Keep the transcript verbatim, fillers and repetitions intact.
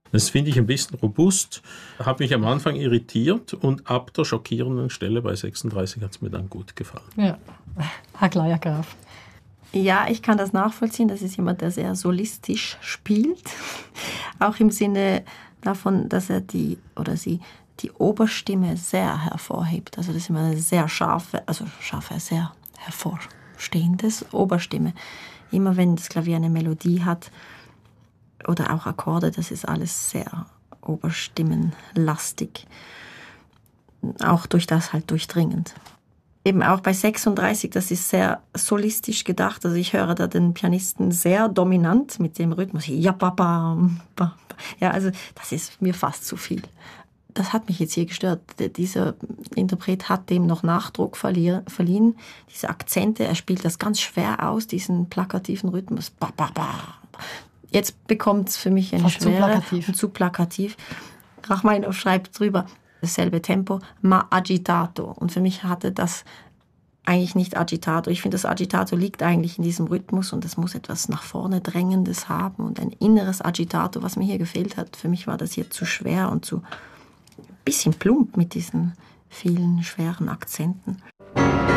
Das finde ich ein bisschen robust, hat mich am Anfang irritiert und ab der schockierenden Stelle bei sechsunddreißig hat es mir dann gut gefallen. Ja, Herr Gleyer-Graf. Ja, ich kann das nachvollziehen. Das ist jemand, der sehr solistisch spielt. Auch im Sinne davon, dass er die oder sie die Oberstimme sehr hervorhebt. Also das ist immer eine sehr scharfe, also scharfe, sehr hervorstehende Oberstimme. Immer wenn das Klavier eine Melodie hat oder auch Akkorde, das ist alles sehr oberstimmenlastig. Auch durch das halt durchdringend. Eben auch bei sechsunddreißig, das ist sehr solistisch gedacht. Also ich höre da den Pianisten sehr dominant mit dem Rhythmus. Ja, papa, papa. Ja, also das ist mir fast zu viel. Das hat mich jetzt hier gestört. Dieser Interpret hat dem noch Nachdruck verliehen. Diese Akzente, er spielt das ganz schwer aus, diesen plakativen Rhythmus. Ba, ba, ba. Jetzt bekommt es für mich eine Fast Schwere. zu plakativ. Und zu plakativ. Rachmaninoff schreibt drüber, dasselbe Tempo, ma agitato. Und für mich hatte das eigentlich nicht agitato. Ich finde, das agitato liegt eigentlich in diesem Rhythmus und es muss etwas nach vorne Drängendes haben und ein inneres agitato, was mir hier gefehlt hat. Für mich war das hier zu schwer und zu ein bisschen plump mit diesen vielen schweren Akzenten.